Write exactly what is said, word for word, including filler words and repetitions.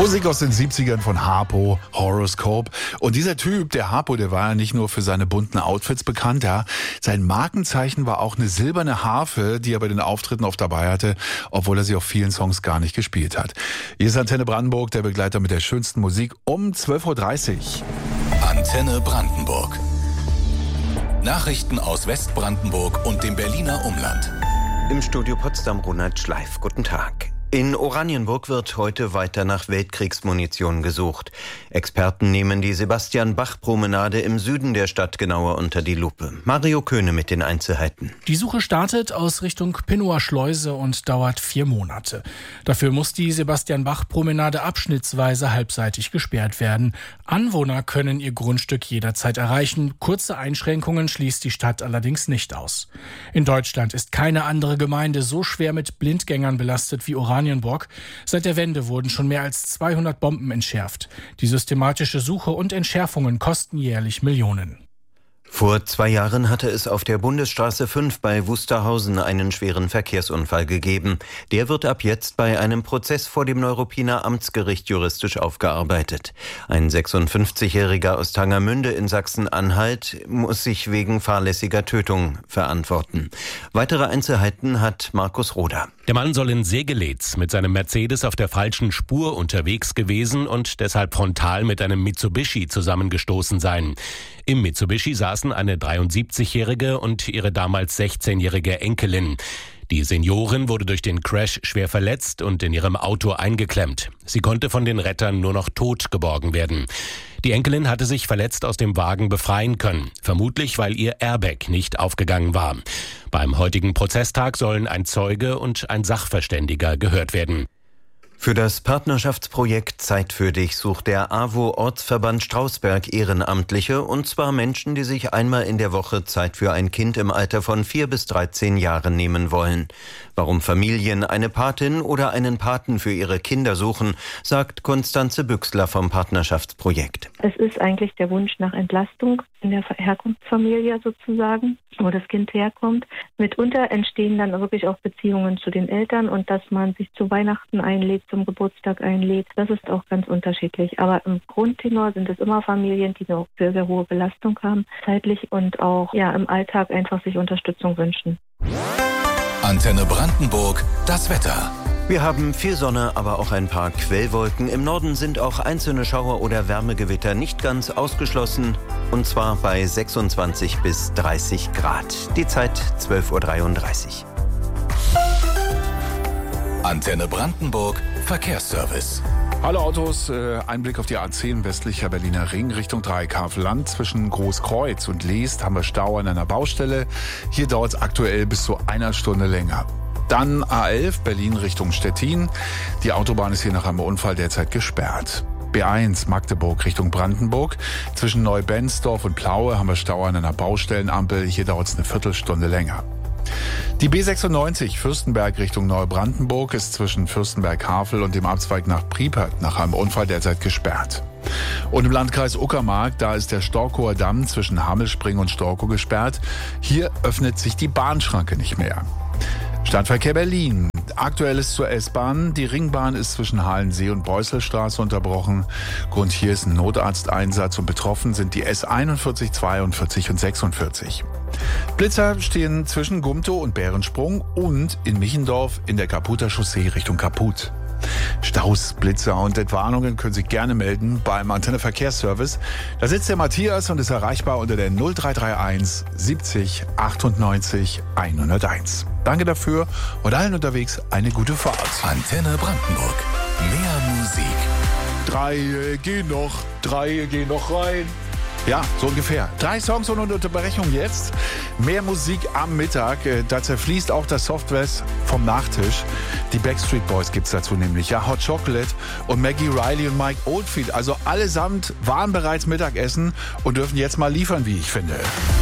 Musik aus den siebzigern von Harpo, Horoscope. Und dieser Typ, der Harpo, der war ja nicht nur für seine bunten Outfits bekannt, ja. Sein Markenzeichen war auch eine silberne Harfe, die er bei den Auftritten oft dabei hatte, obwohl er sie auf vielen Songs gar nicht gespielt hat. Hier ist Antenne Brandenburg, der Begleiter mit der schönsten Musik um zwölf Uhr dreißig. Antenne Brandenburg. Nachrichten aus Westbrandenburg und dem Berliner Umland. Im Studio Potsdam Ronald Schleif. Guten Tag. In Oranienburg wird heute weiter nach Weltkriegsmunition gesucht. Experten nehmen die Sebastian-Bach-Promenade im Süden der Stadt genauer unter die Lupe. Mario Köhne mit den Einzelheiten. Die Suche startet aus Richtung Pinnower Schleuse und dauert vier Monate. Dafür muss die Sebastian-Bach-Promenade abschnittsweise halbseitig gesperrt werden. Anwohner können ihr Grundstück jederzeit erreichen. Kurze Einschränkungen schließt die Stadt allerdings nicht aus. In Deutschland ist keine andere Gemeinde so schwer mit Blindgängern belastet wie Oranienburg. Seit der Wende wurden schon mehr als zweihundert Bomben entschärft. Die systematische Suche und Entschärfungen kosten jährlich Millionen. Vor zwei Jahren hatte es auf der Bundesstraße fünf bei Wusterhausen einen schweren Verkehrsunfall gegeben. Der wird ab jetzt bei einem Prozess vor dem Neuruppiner Amtsgericht juristisch aufgearbeitet. Ein sechsundfünfzigjähriger aus Tangermünde in Sachsen-Anhalt muss sich wegen fahrlässiger Tötung verantworten. Weitere Einzelheiten hat Markus Roder. Der Mann soll in Segelitz mit seinem Mercedes auf der falschen Spur unterwegs gewesen und deshalb frontal mit einem Mitsubishi zusammengestoßen sein. Im Mitsubishi saßen eine dreiundsiebzigjährige und ihre damals sechzehnjährige Enkelin. Die Seniorin wurde durch den Crash schwer verletzt und in ihrem Auto eingeklemmt. Sie konnte von den Rettern nur noch tot geborgen werden. Die Enkelin hatte sich verletzt aus dem Wagen befreien können, vermutlich weil ihr Airbag nicht aufgegangen war. Beim heutigen Prozesstag sollen ein Zeuge und ein Sachverständiger gehört werden. Für das Partnerschaftsprojekt Zeit für dich sucht der A W O-Ortsverband Strausberg Ehrenamtliche, und zwar Menschen, die sich einmal in der Woche Zeit für ein Kind im Alter von vier bis dreizehn Jahren nehmen wollen. Warum Familien eine Patin oder einen Paten für ihre Kinder suchen, sagt Konstanze Büchsler vom Partnerschaftsprojekt. Es ist eigentlich der Wunsch nach Entlastung in der Herkunftsfamilie sozusagen, wo das Kind herkommt. Mitunter entstehen dann wirklich auch Beziehungen zu den Eltern, und dass man sich zu Weihnachten einlädt, zum Geburtstag einlädt, das ist auch ganz unterschiedlich. Aber im Grundtenor sind es immer Familien, die eine sehr, sehr hohe Belastung haben, zeitlich und auch ja im Alltag einfach sich Unterstützung wünschen. Antenne Brandenburg, das Wetter. Wir haben viel Sonne, aber auch ein paar Quellwolken. Im Norden sind auch einzelne Schauer oder Wärmegewitter nicht ganz ausgeschlossen. Und zwar bei sechsundzwanzig bis dreißig Grad. Die Zeit zwölf Uhr dreiunddreißig. Antenne Brandenburg, Verkehrsservice. Hallo Autos, äh, ein Blick auf die A zehn westlicher Berliner Ring Richtung Dreiekaveland. Zwischen Großkreuz und Leest haben wir Stau an einer Baustelle. Hier dauert es aktuell bis zu einer Stunde länger. Dann A elf Berlin Richtung Stettin. Die Autobahn ist hier nach einem Unfall derzeit gesperrt. B eins Magdeburg Richtung Brandenburg. Zwischen Neubensdorf und Plaue haben wir Stau an einer Baustellenampel. Hier dauert es eine Viertelstunde länger. Die B sechsundneunzig Fürstenberg Richtung Neubrandenburg ist zwischen Fürstenberg-Havel und dem Abzweig nach Priepert nach einem Unfall derzeit gesperrt. Und im Landkreis Uckermark, da ist der Storkower Damm zwischen Hammelspring und Storkow gesperrt. Hier öffnet sich die Bahnschranke nicht mehr. Stadtverkehr Berlin. Aktuell ist zur S-Bahn. Die Ringbahn ist zwischen Halensee und Beusselstraße unterbrochen. Grund hier ist ein Notarzteinsatz und betroffen sind die S einundvierzig, zweiundvierzig und sechsundvierzig. Blitzer stehen zwischen Gumtow und Bärensprung und in Michendorf in der Kaputer Chaussee Richtung Kaput. Staus, Blitzer und Entwarnungen können Sie gerne melden beim Antenne Verkehrsservice. Da sitzt der Matthias und ist erreichbar unter der null drei drei eins siebzig achtundneunzig hunderteins. Danke dafür und allen unterwegs eine gute Fahrt. Antenne Brandenburg. Mehr Musik. Drei gehen noch, drei gehen noch rein. Ja, so ungefähr. Drei Songs ohne Unterbrechung jetzt. Mehr Musik am Mittag. Da zerfließt auch das Software vom Nachtisch. Die Backstreet Boys gibt's dazu nämlich. Ja, Hot Chocolate und Maggie Riley und Mike Oldfield. Also allesamt waren bereits Mittagessen und dürfen jetzt mal liefern, wie ich finde.